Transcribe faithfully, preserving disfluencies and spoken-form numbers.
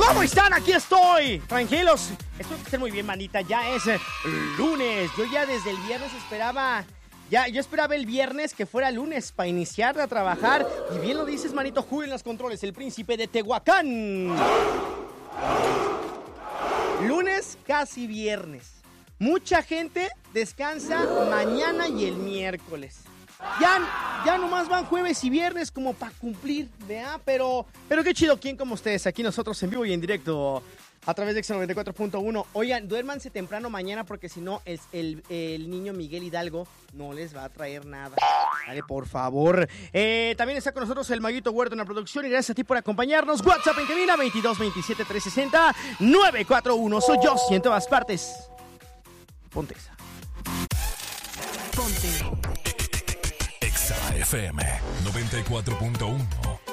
¿Cómo están? Aquí estoy. Tranquilos. Espero que estén muy bien, manita. Ya es eh, lunes. Yo ya desde el viernes esperaba... Ya, yo esperaba el viernes que fuera lunes para iniciar a trabajar. Y bien lo dices, manito. Julio en los controles, el príncipe de Tehuacán. Lunes, casi viernes. Mucha gente descansa mañana y el miércoles. Ya, ya nomás van jueves y viernes como para cumplir, ¿verdad? Pero, pero qué chido, ¿quién como ustedes? Aquí nosotros en vivo y en directo a través de X noventa y cuatro punto uno. Oigan, duérmanse temprano mañana porque si no, el, el, el niño Miguel Hidalgo no les va a traer nada. Dale, por favor. Eh, también está con nosotros el Maguito Huerto en la producción y gracias a ti por acompañarnos. WhatsApp en cabina veintidós veintisiete trescientos sesenta nueve cuatro uno. Soy yo, y en todas partes. Ponte esa. Ponte. Exa F M noventa y cuatro punto uno.